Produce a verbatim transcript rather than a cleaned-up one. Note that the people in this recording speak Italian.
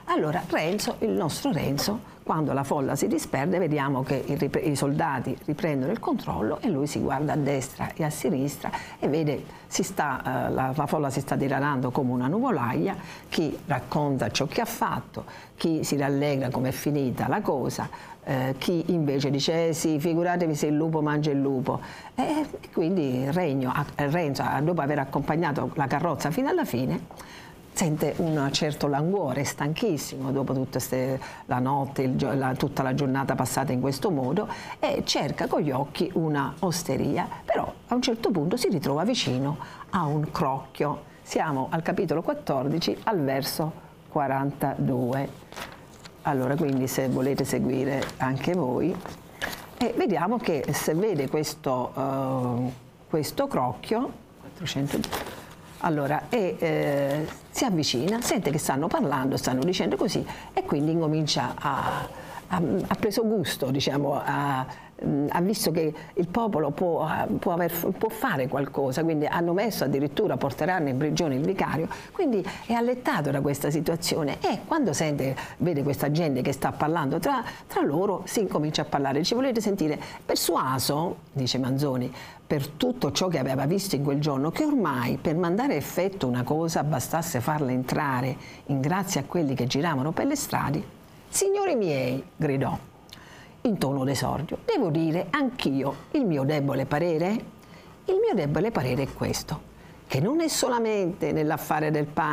Allora Renzo, il nostro Renzo, quando la folla si disperde, vediamo che i, i soldati riprendono il controllo e lui si guarda a destra e a sinistra e vede si sta, eh, la, la folla si sta diradando come una nuvolaglia, chi racconta ciò che ha fatto, chi si rallegra come è finita la cosa, eh, chi invece dice eh sì, figuratevi se il lupo mangia il lupo. E quindi Regno, Renzo, dopo aver accompagnato la carrozza fino alla fine, sente un certo languore, è stanchissimo dopo tutta ste, la notte, il, la, tutta la giornata passata in questo modo, e cerca con gli occhi una osteria, però a un certo punto si ritrova vicino a un crocchio. Siamo al capitolo quattordici, al verso quarantadue. Allora, quindi se volete seguire anche voi, e vediamo che se vede questo, uh, questo crocchio, quattrocento, allora, e, eh, si avvicina, sente che stanno parlando, stanno dicendo così, e quindi incomincia a, a, ha preso gusto, diciamo, a, ha visto che il popolo può, può, aver, può fare qualcosa, quindi hanno messo addirittura, porteranno in prigione il vicario, quindi è allettato da questa situazione, e quando sente, vede questa gente che sta parlando tra, tra loro, si incomincia a parlare. Dice: volete sentire? Persuaso, dice Manzoni, per tutto ciò che aveva visto in quel giorno, che ormai per mandare a effetto una cosa bastasse farla entrare in grazia a quelli che giravano per le strade. Signori miei, gridò in tono d'esordio, devo dire anch'io il mio debole parere? Il mio debole parere è questo, che non è solamente nell'affare del pane